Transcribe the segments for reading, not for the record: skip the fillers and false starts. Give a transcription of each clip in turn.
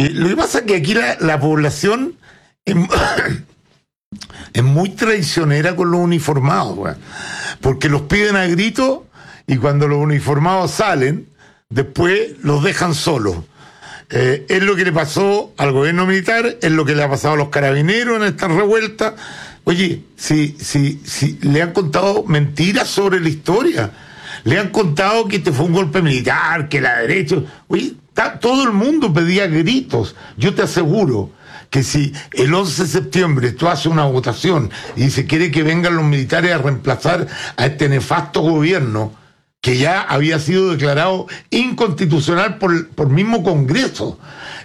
Lo que pasa es que aquí la población es muy traicionera con los uniformados, güey, porque los piden a gritos y cuando los uniformados salen, después los dejan solos. Es lo que le pasó al gobierno militar, es lo que le ha pasado a los carabineros en esta revuelta. Oye, si le han contado mentiras sobre la historia, le han contado que este fue un golpe militar, que la derecha... Oye, todo el mundo pedía gritos. Yo te aseguro que si el 11 de septiembre tú haces una votación y se quiere que vengan los militares a reemplazar a este nefasto gobierno, que ya había sido declarado inconstitucional por mismo Congreso.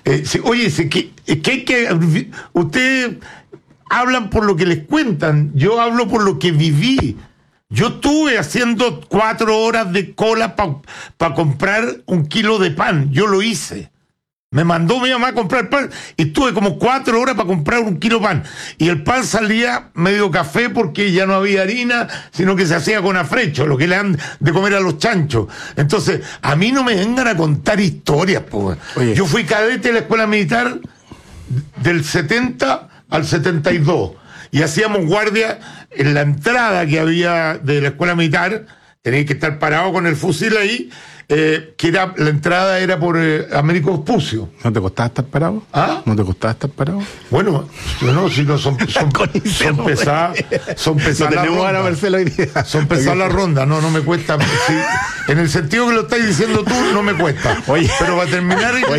Ustedes hablan por lo que les cuentan, yo hablo por lo que viví. Yo estuve haciendo 4 horas de cola para comprar 1 kilo de pan, yo lo hice. Me mandó mi mamá a comprar pan y estuve como 4 horas para comprar 1 kilo de pan. Y el pan salía medio café porque ya no había harina, sino que se hacía con afrecho, lo que le dan de comer a los chanchos. Entonces, a mí no me vengan a contar historias, po. Yo fui cadete de la escuela militar del 70 al 72 y hacíamos guardia en la entrada que había de la escuela militar. Tenéis que estar parado con el fusil ahí, la entrada era por Américo Vespucio. ¿No te costaba estar parado? ¿Ah? ¿No te costaba estar parado? Bueno, si no son pesadas. Son pesadas las rondas. Son pesadas las rondas, no me cuesta. Sí, en el sentido que lo estás diciendo tú, no me cuesta. Oye. Pero para terminar la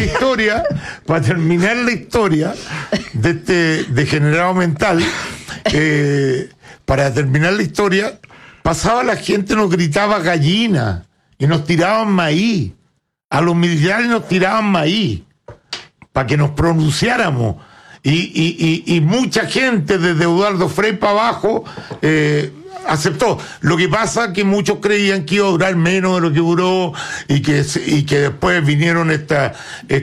historia de este degenerado mental, pasaba la gente, nos gritaba gallina y nos tiraban maíz. A los militares nos tiraban maíz para que nos pronunciáramos. Y mucha gente, desde Eduardo Frei para abajo, aceptó. Lo que pasa es que muchos creían que iba a durar menos de lo que duró y que después vinieron estas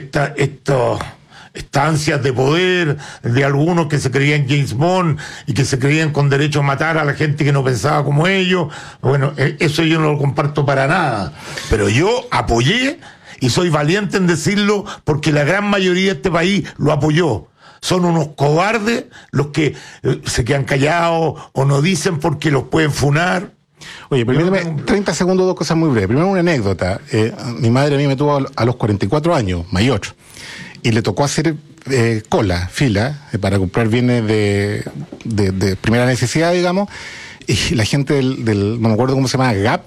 ansias de poder de algunos que se creían James Bond y que se creían con derecho a matar a la gente que no pensaba como ellos. Bueno, eso yo no lo comparto para nada, pero yo apoyé y soy valiente en decirlo porque la gran mayoría de este país lo apoyó. Son unos cobardes los que se quedan callados o no dicen porque los pueden funar. Oye, permíteme 30 segundos, 2 cosas muy breves. Primero, una anécdota. Mi madre a mí me tuvo a los 44 años, mayor, y le tocó hacer fila, para comprar bienes de primera necesidad, digamos, y la gente no me acuerdo cómo se llama, la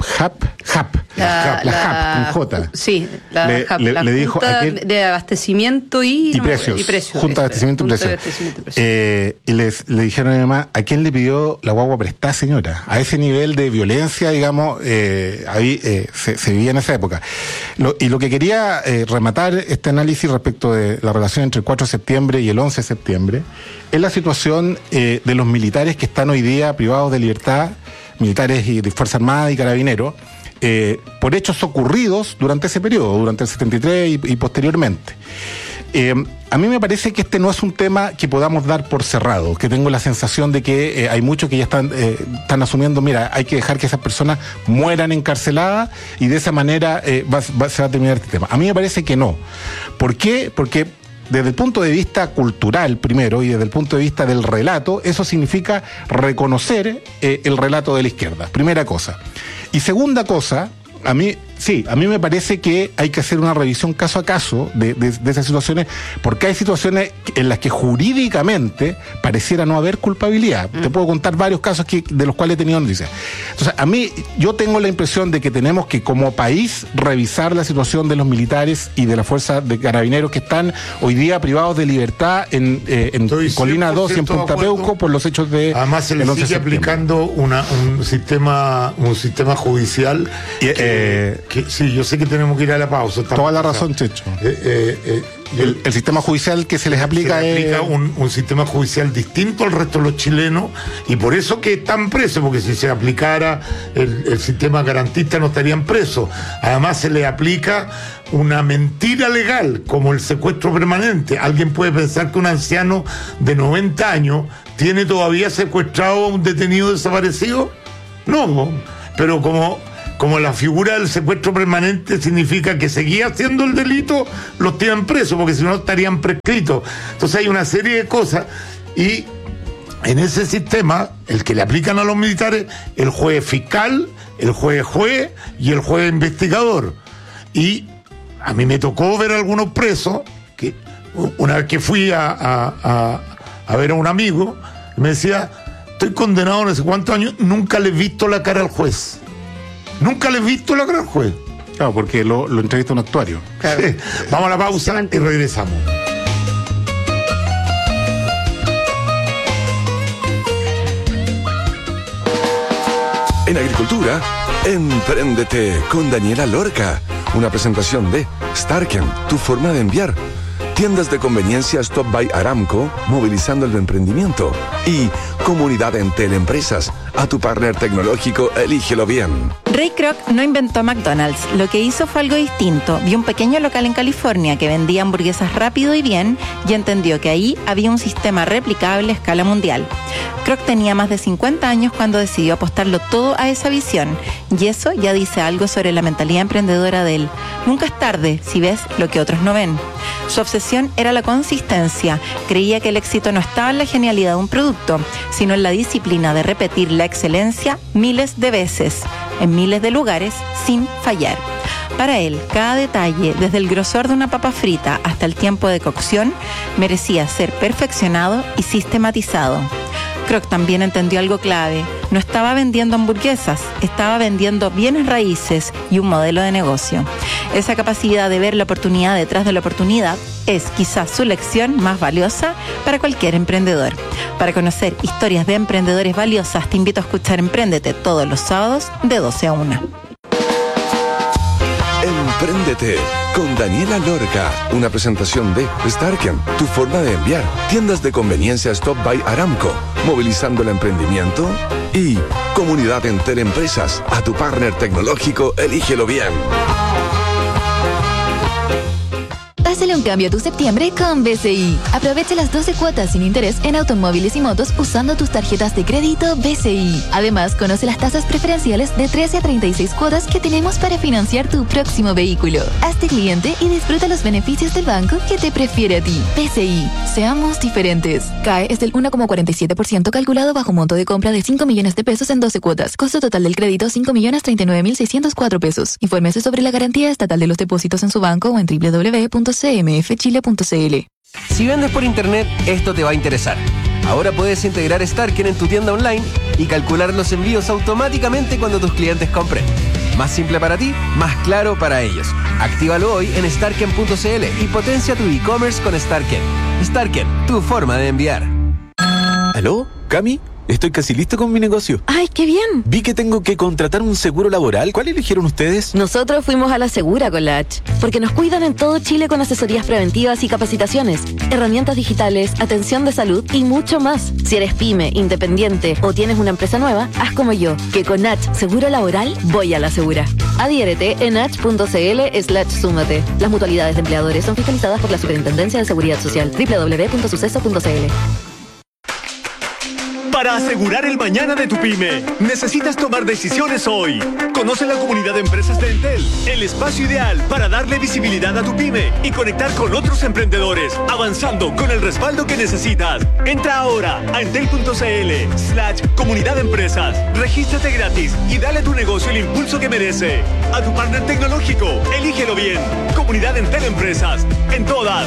JAP, con J. Sí, la JAP, le dijo de abastecimiento y precios. Junta de Abastecimiento y Precios. Y le dijeron a mi mamá, ¿a quién le pidió la guagua prestada, señora? A ese nivel de violencia, digamos, se vivía en esa época. Y lo que quería rematar este análisis respecto de la relación entre el 4 de septiembre y el 11 de septiembre es la situación de los militares que están hoy día privados de libertad, militares y de Fuerza Armada y Carabineros, por hechos ocurridos durante ese periodo, durante el 73 y posteriormente. A mí me parece que este no es un tema que podamos dar por cerrado, que tengo la sensación de que hay muchos que ya están asumiendo, mira, hay que dejar que esas personas mueran encarceladas y de esa manera se va a terminar este tema. A mí me parece que no. ¿Por qué? Porque desde el punto de vista cultural, primero, y desde el punto de vista del relato, eso significa reconocer el relato de la izquierda. Primera cosa. Y segunda cosa, a mí me parece que hay que hacer una revisión caso a caso de esas situaciones, porque hay situaciones en las que jurídicamente pareciera no haber culpabilidad. Te puedo contar varios casos de los cuales he tenido noticias. Entonces, yo tengo la impresión de que tenemos que, como país, revisar la situación de los militares y de la Fuerza de Carabineros que están hoy día privados de libertad en Colina 2 y en Punta Peuco por los hechos de... Además, se le sigue aplicando un sistema judicial sí, yo sé que tenemos que ir a la pausa. Toda la razón, Checho. El sistema judicial que se les aplica un sistema judicial distinto al resto de los chilenos y por eso que están presos, porque si se aplicara el sistema garantista no estarían presos. Además se les aplica una mentira legal como el secuestro permanente. ¿Alguien puede pensar que un anciano de 90 años tiene todavía secuestrado a un detenido desaparecido? No, pero como como la figura del secuestro permanente significa que seguía haciendo el delito, los tienen presos, porque si no estarían prescritos. Entonces hay una serie de cosas, y en ese sistema, el que le aplican a los militares, el juez fiscal, el juez y el juez investigador. Y a mí me tocó ver a algunos presos, que una vez que fui a ver a un amigo, me decía, estoy condenado no sé cuántos años, nunca le he visto la cara al juez. Nunca le he visto la cara al juez. Claro, porque lo entrevista un actuario. Claro. Sí. Vamos a la pausa y regresamos. En Agricultura, Empréndete con Daniela Lorca. Una presentación de Starken, tu forma de enviar. Tiendas de conveniencia Stop by Aramco, movilizando el emprendimiento. Y Comunidad Entel Empresas. A tu partner tecnológico, elígelo bien. Ray Kroc no inventó McDonald's. Lo que hizo fue algo distinto. Vio un pequeño local en California que vendía hamburguesas rápido y bien y entendió que ahí había un sistema replicable a escala mundial. Kroc tenía más de 50 años cuando decidió apostarlo todo a esa visión. Y eso ya dice algo sobre la mentalidad emprendedora de él. Nunca es tarde si ves lo que otros no ven. Su obsesión era la consistencia. Creía que el éxito no estaba en la genialidad de un producto, sino en la disciplina de repetir la excelencia miles de veces, en miles de lugares, sin fallar. Para él, cada detalle, desde el grosor de una papa frita hasta el tiempo de cocción, merecía ser perfeccionado y sistematizado. Kroc también entendió algo clave. No estaba vendiendo hamburguesas, estaba vendiendo bienes raíces y un modelo de negocio. Esa capacidad de ver la oportunidad detrás de la oportunidad es quizás su lección más valiosa para cualquier emprendedor. Para conocer historias de emprendedores valiosas, te invito a escuchar Empréndete todos los sábados de 12 a 1. Empréndete con Daniela Lorca. Una presentación de Starken, tu forma de enviar. Tiendas de conveniencia Stop by Aramco, movilizando el emprendimiento. Y Comunidad Entel Empresas. A tu partner tecnológico, elígelo bien. Hazle un cambio a tu septiembre con BCI. Aprovecha las 12 cuotas sin interés en automóviles y motos usando tus tarjetas de crédito BCI. Además, conoce las tasas preferenciales de 13 a 36 cuotas que tenemos para financiar tu próximo vehículo. Hazte cliente y disfruta los beneficios del banco que te prefiere a ti. BCI. Seamos diferentes. CAE es del 1,47% calculado bajo monto de compra de 5 millones de pesos en 12 cuotas. Costo total del crédito 5.039.604 pesos. Infórmese sobre la garantía estatal de los depósitos en su banco o en www.cmfchile.cl. Si vendes por internet, esto te va a interesar. Ahora puedes integrar Starken en tu tienda online y calcular los envíos automáticamente cuando tus clientes compren. Más simple para ti, más claro para ellos. Actívalo hoy en starken.cl y potencia tu e-commerce con Starken. Starken, tu forma de enviar. ¿Aló? ¿Cami? Estoy casi listo con mi negocio. ¡Ay, qué bien! Vi que tengo que contratar un seguro laboral. ¿Cuál eligieron ustedes? Nosotros fuimos a la Segura con la H, porque nos cuidan en todo Chile con asesorías preventivas y capacitaciones, herramientas digitales, atención de salud y mucho más. Si eres pyme, independiente o tienes una empresa nueva, haz como yo, que con H Seguro Laboral voy a la Segura. Adhiérete en h.cl/súmate. Las mutualidades de empleadores son fiscalizadas por la Superintendencia de Seguridad Social. www.suceso.cl. Para asegurar el mañana de tu pyme, necesitas tomar decisiones hoy. Conoce la comunidad de empresas de Entel, el espacio ideal para darle visibilidad a tu pyme y conectar con otros emprendedores, avanzando con el respaldo que necesitas. Entra ahora a entel.cl/comunidad de empresas. Regístrate gratis y dale a tu negocio el impulso que merece. A tu partner tecnológico, elígelo bien. Comunidad Entel Empresas. En todas.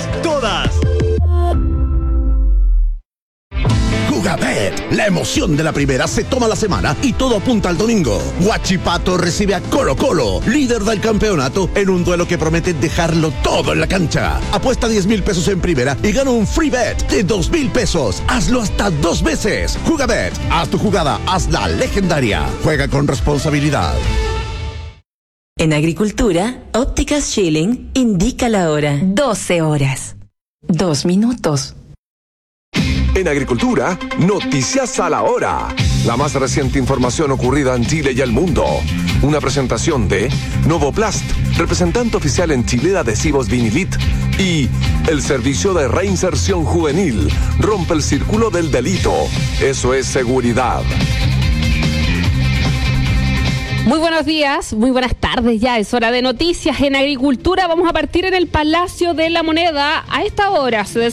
Jugabet, la emoción de la primera se toma la semana y todo apunta al domingo. Huachipato recibe a Colo Colo, líder del campeonato, en un duelo que promete dejarlo todo en la cancha. Apuesta 10,000 pesos en primera y gana un free bet de 2,000 pesos. Hazlo hasta 2 veces. Jugabet, haz tu jugada, hazla legendaria. Juega con responsabilidad. En Agricultura, Ópticas Schilling indica la hora. 12 horas. 2 minutos. En Agricultura, noticias a la hora. La más reciente información ocurrida en Chile y el mundo. Una presentación de Novoplast, representante oficial en Chile de adhesivos Vinilit. Y el servicio de reinserción juvenil rompe el círculo del delito. Eso es seguridad. Muy buenos días, muy buenas tardes ya, es hora de noticias en agricultura. Vamos a partir en el Palacio de la Moneda. A esta hora se